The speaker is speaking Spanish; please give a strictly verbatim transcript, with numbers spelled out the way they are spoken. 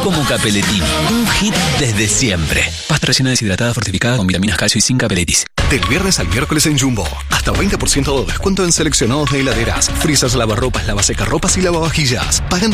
como Capellettini. Un hit desde siempre. Pasta rellena deshidratada fortificada con vitaminas, calcio y sin capeletis. Del viernes al miércoles en Jumbo. Hasta veinte por ciento de descuento en seleccionados de heladeras, freezers, lavarropas, lavasecarropas y lavavajillas. Pagando